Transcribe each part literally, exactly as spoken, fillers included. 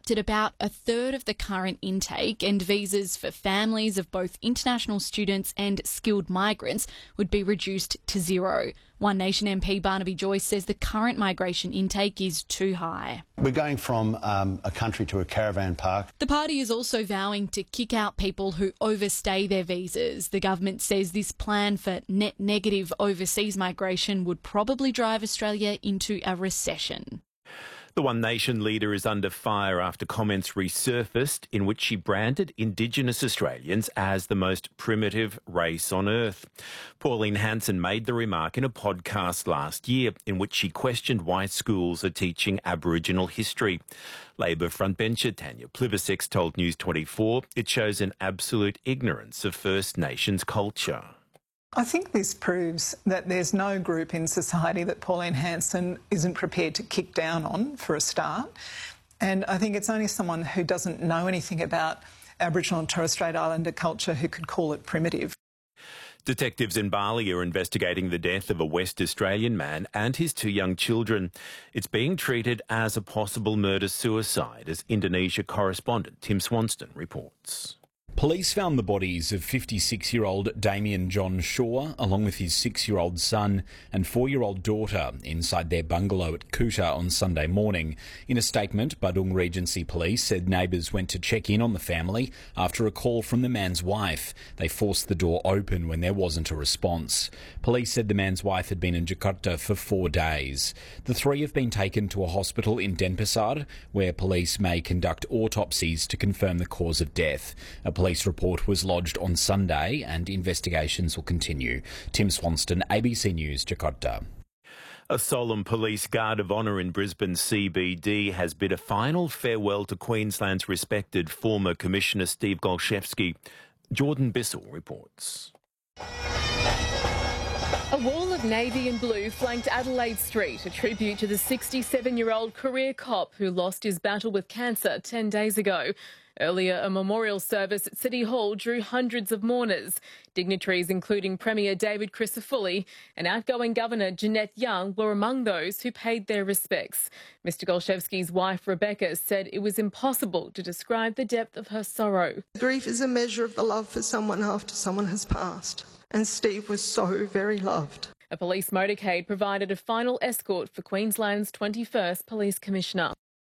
capped at about a third of the current intake, and visas for families of both international students and skilled migrants would be reduced to zero. One Nation M P Barnaby Joyce says the current migration intake is too high. We're going from um, a country to a caravan park. The party is also vowing to kick out people who overstay their visas. The government says this plan for net negative overseas migration would probably drive Australia into a recession. The One Nation leader is under fire after comments resurfaced in which she branded Indigenous Australians as the most primitive race on earth. Pauline Hanson made the remark in a podcast last year in which she questioned why schools are teaching Aboriginal history. Labor frontbencher Tanya Plibersek told News twenty-four it shows an absolute ignorance of First Nations culture. I think this proves that there's no group in society that Pauline Hanson isn't prepared to kick down on, for a start. And I think it's only someone who doesn't know anything about Aboriginal and Torres Strait Islander culture who could call it primitive. Detectives in Bali are investigating the death of a West Australian man and his two young children. It's being treated as a possible murder-suicide, as Indonesia correspondent Tim Swanston reports. Police found the bodies of fifty-six-year-old Damien John Shaw, along with his six-year-old son and four-year-old daughter, inside their bungalow at Kuta on Sunday morning. In a statement, Badung Regency Police said neighbours went to check in on the family after a call from the man's wife. They forced the door open when there wasn't a response. Police said the man's wife had been in Jakarta for four days. The three have been taken to a hospital in Denpasar, where police may conduct autopsies to confirm the cause of death. A police report was lodged on Sunday and investigations will continue. Tim Swanston, A B C News, Jakarta. A solemn police guard of honour in Brisbane C B D has bid a final farewell to Queensland's respected former Commissioner Steve Golszewski. Jordan Bissell reports. A wall of navy and blue flanked Adelaide Street, a tribute to the sixty-seven-year-old career cop who lost his battle with cancer ten days ago. Earlier, a memorial service at City Hall drew hundreds of mourners. Dignitaries including Premier David Crisafulli and outgoing Governor Jeanette Young were among those who paid their respects. Mister Golszewski's wife, Rebecca, said it was impossible to describe the depth of her sorrow. Grief is a measure of the love for someone after someone has passed, and Steve was so very loved. A police motorcade provided a final escort for Queensland's twenty-first Police Commissioner.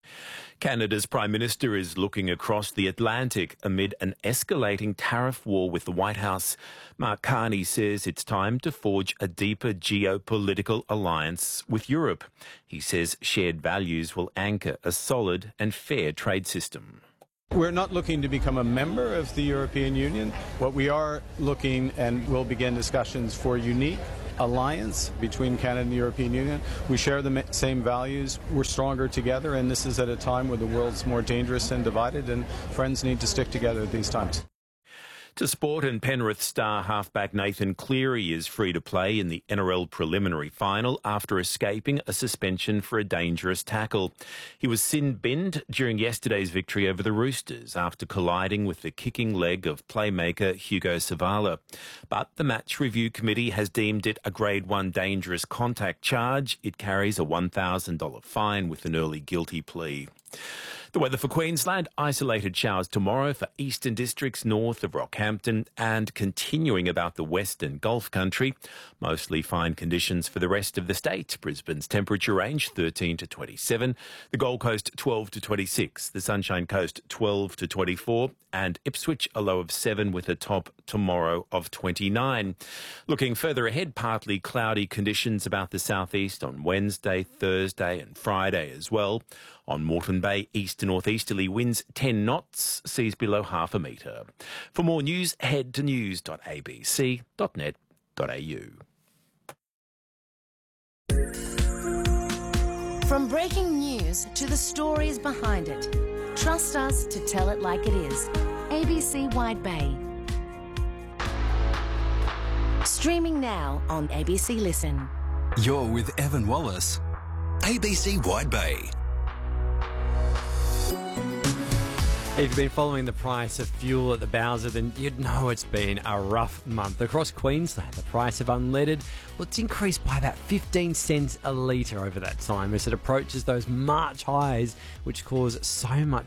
Canada's Prime Minister is looking across the Atlantic amid an escalating tariff war with the White House. Mark Carney says it's time to forge a deeper geopolitical alliance with Europe. He says shared values will anchor a solid and fair trade system. We're not looking to become a member of the European Union. What we are looking and will begin discussions for unique alliance between Canada and the European Union. We share the same values. We're stronger together, and this is at a time where the world's more dangerous and divided, and friends need to stick together at these times. To sport, and Penrith star halfback Nathan Cleary is free to play in the N R L preliminary final after escaping a suspension for a dangerous tackle. He was sin-binned during yesterday's victory over the Roosters after colliding with the kicking leg of playmaker Hugo Savala. But the match review committee has deemed it a grade one dangerous contact charge. It carries a one thousand dollars fine with an early guilty plea. The weather for Queensland, isolated showers tomorrow for eastern districts north of Rockhampton and continuing about the western Gulf country. Mostly fine conditions for the rest of the state. Brisbane's temperature range thirteen to twenty-seven, the Gold Coast twelve to twenty-six, the Sunshine Coast twelve to twenty-four, and Ipswich a low of seven with a top tomorrow of twenty-nine. Looking further ahead, partly cloudy conditions about the southeast on Wednesday, Thursday and Friday as well. On Moreton Bay, east to northeasterly winds ten knots, seas below half a metre. For more news, head to news dot a b c dot net dot a u. From breaking news to the stories behind it, trust us to tell it like it is. A B C Wide Bay. Streaming now on A B C Listen. You're with Evan Wallace. A B C Wide Bay. If you've been following the price of fuel at the Bowser, then you'd know it's been a rough month. Across Queensland, the price of unleaded, well, it's increased by about fifteen cents a litre over that time as it approaches those March highs, which cause so much